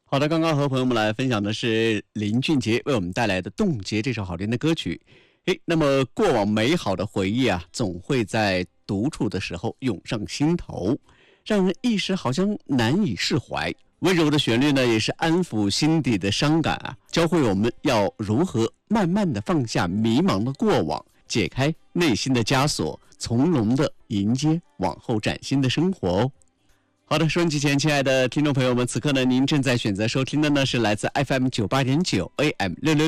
好的，刚刚和朋友们来分享的是林俊杰为我们带来的《冻结》这首好听的歌曲。那么过往美好的回忆啊，总会在独处的时候涌上心头，让人一时好像难以释怀。温柔的旋律呢，也是安抚心底的伤感啊，教会我们要如何慢慢的放下迷茫的过往，解开内心的枷锁，从容的迎接往后崭新的生活哦。好的，收音机前亲爱的听众朋友们，此刻呢，您正在选择收听的呢是来自 FM 98.9 AM 666